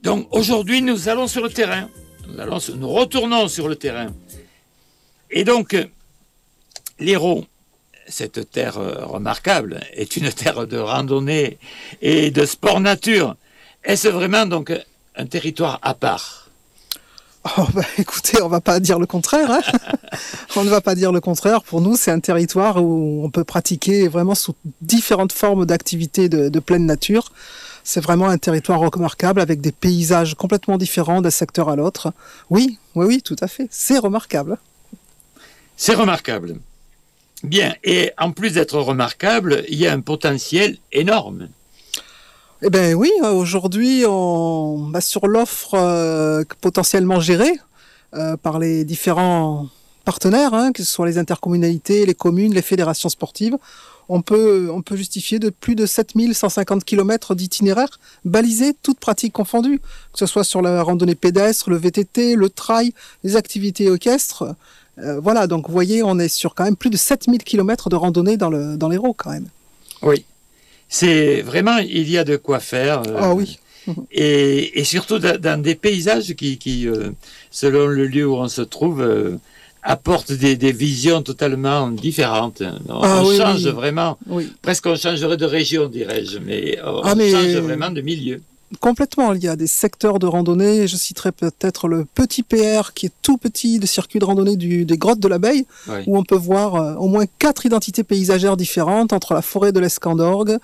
Donc aujourd'hui, nous allons sur le terrain. Nous retournons sur le terrain. Et donc, l'Hérault, cette terre remarquable, est une terre de randonnée et de sport nature. Est-ce vraiment donc un territoire à part? Oh, écoutez, on ne va pas dire le contraire. Hein. On ne va pas dire le contraire. Pour nous, c'est un territoire où on peut pratiquer vraiment sous différentes formes d'activités de pleine nature. C'est vraiment un territoire remarquable avec des paysages complètement différents d'un secteur à l'autre. Oui, tout à fait. C'est remarquable. C'est remarquable. Bien, et en plus d'être remarquable, il y a un potentiel énorme. Eh bien oui, aujourd'hui, sur l'offre potentiellement gérée par les différents partenaires, que ce soit les intercommunalités, les communes, les fédérations sportives, on peut justifier de plus de 7150 km d'itinéraires balisés, toutes pratiques confondues, que ce soit sur la randonnée pédestre, le VTT, le trail, les activités équestres. Voilà, donc vous voyez, on est sur quand même plus de 7000 km de randonnée dans l'Hérault quand même. Oui, c'est vraiment, il y a de quoi faire. Ah oui. Et surtout dans des paysages qui selon le lieu où on se trouve, apportent des visions totalement différentes. On change vraiment, presque on changerait de région, dirais-je, mais on change vraiment de milieu. Complètement, il y a des secteurs de randonnée, je citerai peut-être le petit PR qui est tout petit, le circuit de randonnée des grottes de l'Abeille, où on peut voir au moins 4 identités paysagères différentes entre la forêt de l'Escandorgue,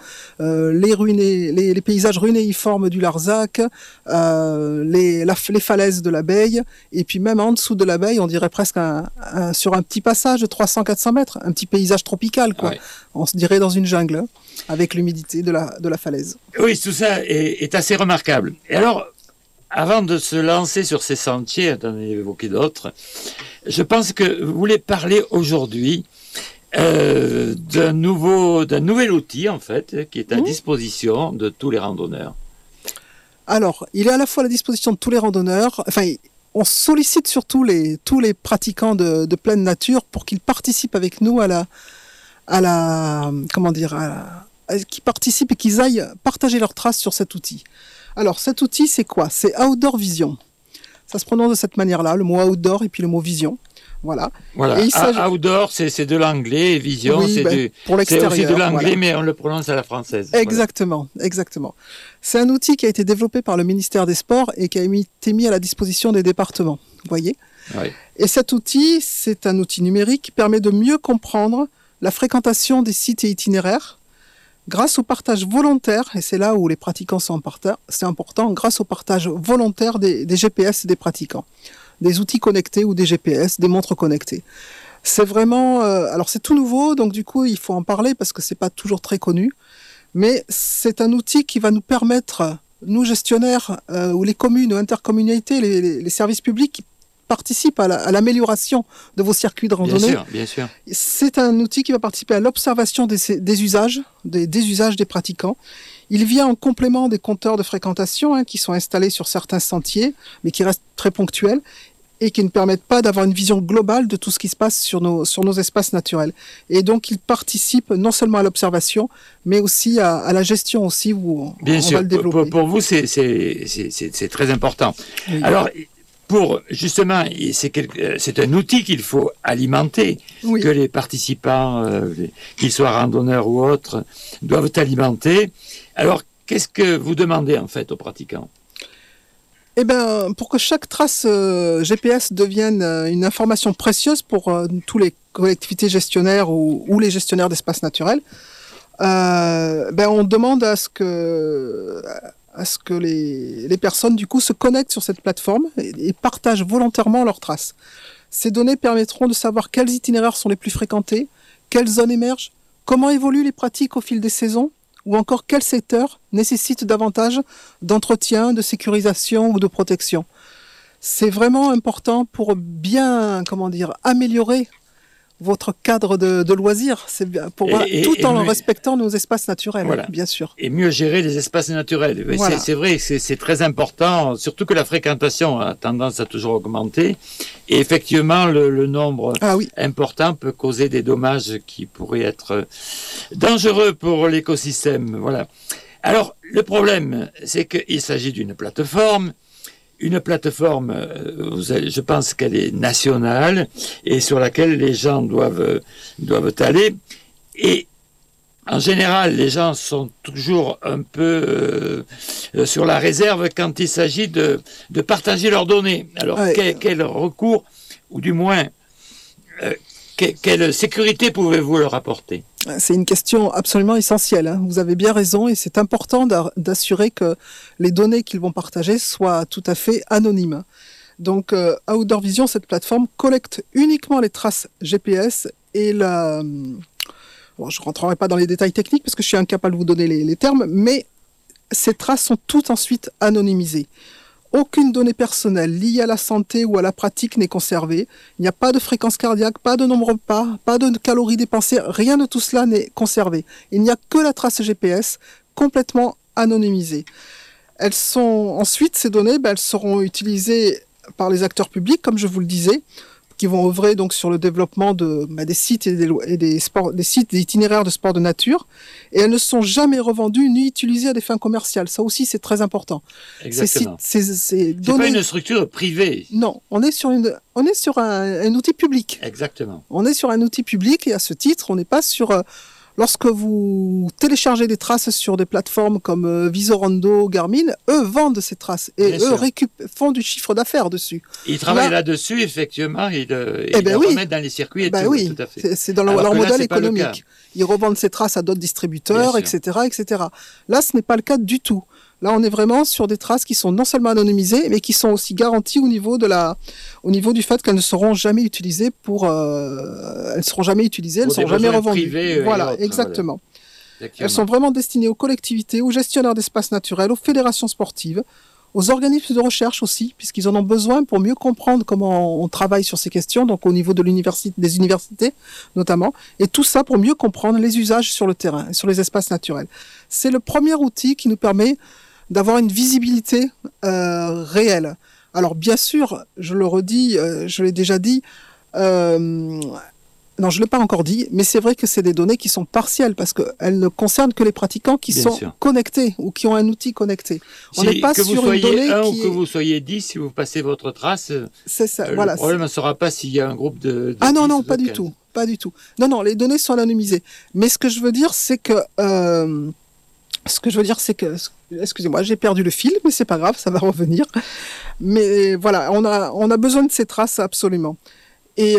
les paysages runéiformes du Larzac, les falaises de l'Abeille, et puis même en dessous de l'Abeille, on dirait presque sur un petit passage de 300-400 mètres, un petit paysage tropical, quoi. On se dirait dans une jungle, avec l'humidité de la falaise. Oui, tout ça est assez remarquable. Et alors, avant de se lancer sur ces sentiers, d'en évoquer d'autres, je pense que vous voulez parler aujourd'hui d'un nouvel outil, en fait, qui est à disposition de tous les randonneurs. Alors, il est à la fois à la disposition de tous les randonneurs, on sollicite surtout tous les pratiquants de pleine nature pour qu'ils participent avec nous qui participent et qu'ils aillent partager leurs traces sur cet outil. Alors, cet outil, c'est quoi? C'est Outdoor Vision. Ça se prononce de cette manière-là, le mot outdoor et puis le mot vision. Voilà. Et outdoor, c'est de l'anglais, et vision, pour l'extérieur. C'est aussi de l'anglais, mais on le prononce à la française. Exactement. C'est un outil qui a été développé par le ministère des Sports et qui a été mis à la disposition des départements. Vous voyez? Et cet outil, c'est un outil numérique qui permet de mieux comprendre la fréquentation des sites et itinéraires grâce au partage volontaire, et c'est là où les pratiquants sont importants, c'est important, grâce au partage volontaire des GPS des pratiquants, des outils connectés ou des GPS, des montres connectées. C'est vraiment, alors c'est tout nouveau, donc du coup il faut en parler parce que c'est pas toujours très connu, mais c'est un outil qui va nous permettre, nous gestionnaires ou les communes ou intercommunalités, les services publics qui participent à l'amélioration de vos circuits de randonnée. Bien sûr. C'est un outil qui va participer à l'observation des usages des pratiquants. Il vient en complément des compteurs de fréquentation qui sont installés sur certains sentiers, mais qui restent très ponctuels et qui ne permettent pas d'avoir une vision globale de tout ce qui se passe sur nos espaces naturels. Et donc, il participe non seulement à l'observation, mais aussi à la gestion aussi, où on va le développer. Pour vous, c'est très important. Oui. Alors, justement, c'est un outil qu'il faut alimenter, que les participants, qu'ils soient randonneurs ou autres, doivent alimenter. Alors, qu'est-ce que vous demandez en fait aux pratiquants? Eh bien, pour que chaque trace GPS devienne une information précieuse pour tous les collectivités gestionnaires ou les gestionnaires d'espaces naturels, on demande à ce que les personnes du coup se connectent sur cette plateforme et partagent volontairement leurs traces. Ces données permettront de savoir quels itinéraires sont les plus fréquentés, quelles zones émergent, comment évoluent les pratiques au fil des saisons, ou encore quel secteur nécessite davantage d'entretien, de sécurisation ou de protection. C'est vraiment important pour bien, améliorer votre cadre de loisirs, tout en respectant nos espaces naturels, bien sûr. Et mieux gérer les espaces naturels. Voilà. C'est vrai, c'est très important, surtout que la fréquentation a tendance à toujours augmenter. Et effectivement, le nombre important peut causer des dommages qui pourraient être dangereux pour l'écosystème. Voilà. Alors, le problème, c'est qu'il s'agit d'une plateforme. Une plateforme, je pense qu'elle est nationale et sur laquelle les gens doivent aller. Et en général, les gens sont toujours un peu sur la réserve quand il s'agit de partager leurs données. Alors, quel recours, ou du moins, quelle sécurité pouvez-vous leur apporter ? C'est une question absolument essentielle, hein. Vous avez bien raison et c'est important d'assurer que les données qu'ils vont partager soient tout à fait anonymes. Donc, Outdoor Vision, cette plateforme, collecte uniquement les traces GPS et Bon, je ne rentrerai pas dans les détails techniques parce que je suis incapable de vous donner les termes, mais ces traces sont toutes ensuite anonymisées. Aucune donnée personnelle liée à la santé ou à la pratique n'est conservée. Il n'y a pas de fréquence cardiaque, pas de nombre de pas, pas de calories dépensées, rien de tout cela n'est conservé. Il n'y a que la trace GPS complètement anonymisée. Ensuite, ces données, elles seront utilisées par les acteurs publics, comme je vous le disais, qui vont œuvrer donc sur le développement des sites et des sites, des itinéraires de sport de nature, et elles ne sont jamais revendues ni utilisées à des fins commerciales. Ça aussi, c'est très important. Exactement. C'est pas une structure privée. Non, on est sur un outil public. Exactement. On est sur un outil public et à ce titre, on n'est pas sur lorsque vous téléchargez des traces sur des plateformes comme Visorando, Garmin, eux vendent ces traces et eux font du chiffre d'affaires dessus. Ils travaillent là-dessus, effectivement, ils les remettent dans les circuits et oui, tout à fait. C'est dans leur modèle économique. Ils revendent ces traces à d'autres distributeurs, etc., etc. Là, ce n'est pas le cas du tout. Là, on est vraiment sur des traces qui sont non seulement anonymisées, mais qui sont aussi garanties au niveau du fait qu'elles ne seront jamais utilisées elles ne seront jamais revendues. Voilà, exactement. Elles sont vraiment destinées aux collectivités, aux gestionnaires d'espaces naturels, aux fédérations sportives, aux organismes de recherche aussi, puisqu'ils en ont besoin pour mieux comprendre comment on travaille sur ces questions, donc au niveau des universités notamment, et tout ça pour mieux comprendre les usages sur le terrain, sur les espaces naturels. C'est le premier outil qui nous permet d'avoir une visibilité réelle. Alors bien sûr, je le redis, je l'ai déjà dit, non, je ne l'ai pas encore dit, mais c'est vrai que c'est des données qui sont partielles parce qu'elles ne concernent que les pratiquants qui sont connectés ou qui ont un outil connecté. On n'est pas sur une donnée ou que vous soyez 10, si vous passez votre trace, c'est ça, voilà, le problème ne sera pas s'il y a un groupe de Ah non, 10, non, pas du tout, pas du tout. Non, les données sont anonymisées. Mais ce que je veux dire, c'est que... excusez-moi, j'ai perdu le fil, mais c'est pas grave, ça va revenir. Mais voilà, on a besoin de ces traces absolument. Et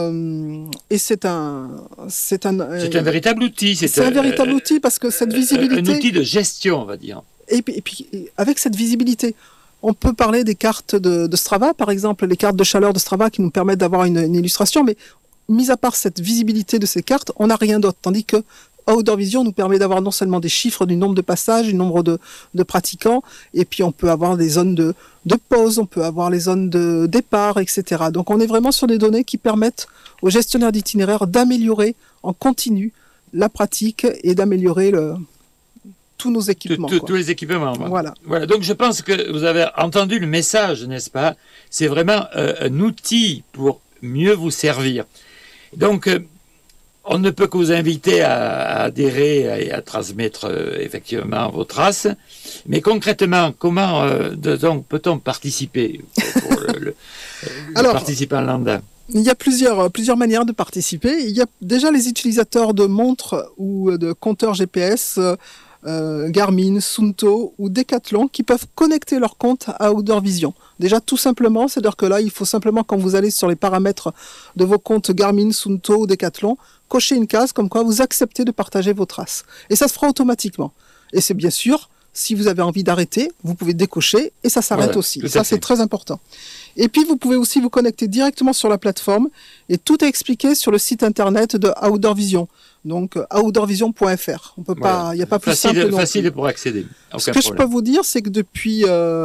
c'est un véritable outil. C'est un véritable outil parce que cette visibilité... Un outil de gestion, on va dire. Et puis avec cette visibilité, on peut parler des cartes de Strava, par exemple, les cartes de chaleur de Strava qui nous permettent d'avoir une illustration, mais mis à part cette visibilité de ces cartes, on n'a rien d'autre. Tandis que Outdoor Vision nous permet d'avoir non seulement des chiffres du nombre de passages, du nombre de pratiquants, et puis on peut avoir des zones de pause, on peut avoir les zones de départ, etc. Donc on est vraiment sur des données qui permettent aux gestionnaires d'itinéraires d'améliorer en continu la pratique et d'améliorer tous nos équipements. Tous les équipements. Voilà. Donc je pense que vous avez entendu le message, n'est-ce pas ? C'est vraiment un outil pour mieux vous servir. Donc... on ne peut que vous inviter à adhérer et à transmettre effectivement vos traces. Mais concrètement, comment donc peut-on participer pour le participant lambda ? Il y a plusieurs manières de participer. Il y a déjà les utilisateurs de montres ou de compteurs GPS, Garmin, Suunto ou Decathlon qui peuvent connecter leur compte à Outdoor Vision. Déjà tout simplement, c'est-à-dire que là, il faut simplement, quand vous allez sur les paramètres de vos comptes Garmin, Suunto ou Decathlon, cocher une case comme quoi vous acceptez de partager vos traces. Et ça se fera automatiquement. Et c'est bien sûr, si vous avez envie d'arrêter, vous pouvez décocher et ça s'arrête aussi. Ça, c'est très important. Et puis, vous pouvez aussi vous connecter directement sur la plateforme et tout est expliqué sur le site internet de Outdoor Vision. Donc, outdoorvision.fr. On peut pas, il n'y a pas plus simple. Facile pour accéder. Ce que je peux vous dire, c'est que depuis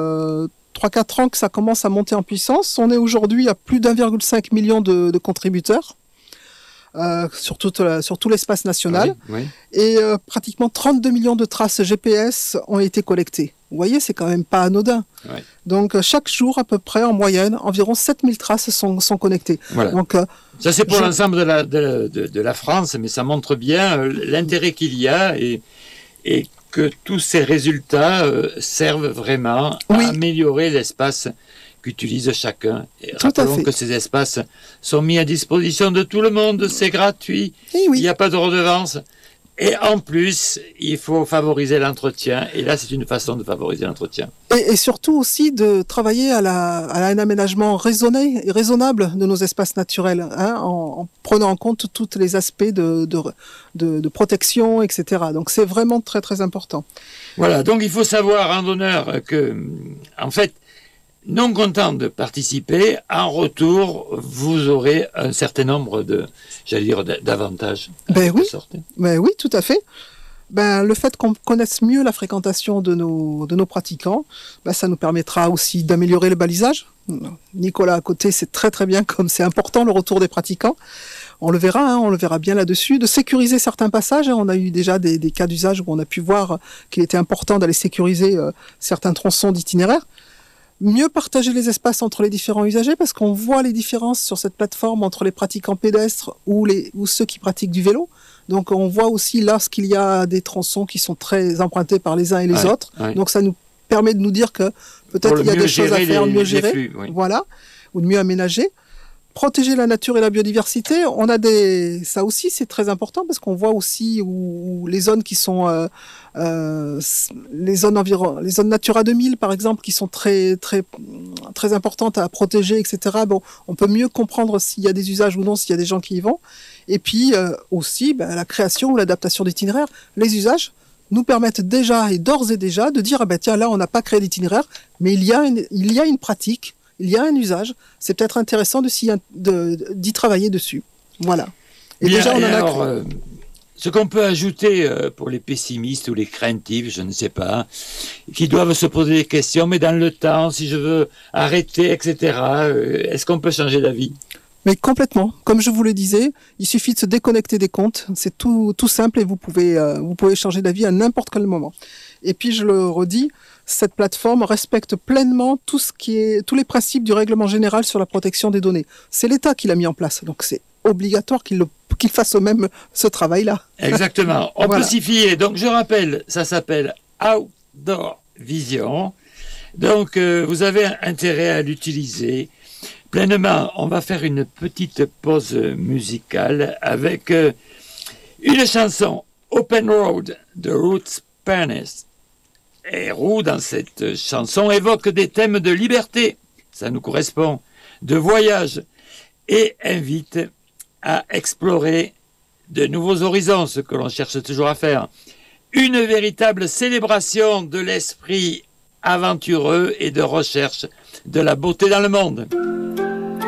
3-4 ans que ça commence à monter en puissance, on est aujourd'hui à plus d'1,5 million de contributeurs. Sur tout l'espace national. Oui. Et pratiquement 32 millions de traces GPS ont été collectées. Vous voyez, c'est quand même pas anodin. Oui. Donc, chaque jour, à peu près, en moyenne, environ 7000 traces sont connectées. Voilà. Donc, ça, c'est pour l'ensemble de la France, mais ça montre bien l'intérêt qu'il y a et que tous ces résultats servent vraiment à améliorer l'espace qu'utilise chacun. Et rappelons que ces espaces sont mis à disposition de tout le monde, c'est gratuit, il n'y a pas de redevance. Et en plus, il faut favoriser l'entretien. Et là, c'est une façon de favoriser l'entretien. Et surtout aussi de travailler à un aménagement raisonné et raisonnable de nos espaces naturels, hein, en prenant en compte tous les aspects de protection, etc. Donc c'est vraiment très très important. Voilà, donc il faut savoir, randonneur, que, en fait, non content de participer, en retour, vous aurez un certain nombre d'avantages. Ben oui, tout à fait. Le fait qu'on connaisse mieux la fréquentation de nos pratiquants, ça nous permettra aussi d'améliorer le balisage. Nicolas à côté, c'est très très bien comme c'est important le retour des pratiquants. On le verra bien là-dessus. De sécuriser certains passages, on a eu déjà des cas d'usage où on a pu voir qu'il était important d'aller sécuriser certains tronçons d'itinéraire. Mieux partager les espaces entre les différents usagers parce qu'on voit les différences sur cette plateforme entre les pratiquants pédestres ou ceux qui pratiquent du vélo. Donc on voit aussi lorsqu'il y a des tronçons qui sont très empruntés par les uns et les autres. Donc ça nous permet de nous dire que peut-être il y a des choses à faire, mieux gérer, flux, voilà, ou de mieux aménager. Protéger la nature et la biodiversité, ça aussi c'est très important parce qu'on voit aussi où les zones qui sont les zones Natura 2000 par exemple qui sont très très très importantes à protéger, etc. Bon, on peut mieux comprendre s'il y a des usages ou non, s'il y a des gens qui y vont. Et puis aussi la création ou l'adaptation d'itinéraires, les usages nous permettent déjà et d'ores et déjà de dire tiens là on n'a pas créé d'itinéraire, mais il y a une pratique. Il y a un usage, c'est peut-être intéressant d'y travailler dessus. Voilà. Et déjà, on en a créé. Ce qu'on peut ajouter pour les pessimistes ou les craintifs, je ne sais pas, qui doivent se poser des questions, mais dans le temps, si je veux arrêter, etc., est-ce qu'on peut changer d'avis ? Mais complètement. Comme je vous le disais, il suffit de se déconnecter des comptes. C'est tout simple et vous pouvez changer d'avis à n'importe quel moment. Et puis, je le redis, cette plateforme respecte pleinement tous les principes du règlement général sur la protection des données. C'est l'État qui l'a mis en place, donc c'est obligatoire qu'il fasse eux-mêmes ce travail-là. Exactement. On peut s'y fier. Donc je rappelle, ça s'appelle Outdoor Vision. Donc vous avez intérêt à l'utiliser pleinement. On va faire une petite pause musicale avec une chanson Open Road de Ruth Parness. Et Roux, dans cette chanson, évoque des thèmes de liberté, ça nous correspond, de voyage, et invite à explorer de nouveaux horizons, ce que l'on cherche toujours à faire. Une véritable célébration de l'esprit aventureux et de recherche de la beauté dans le monde.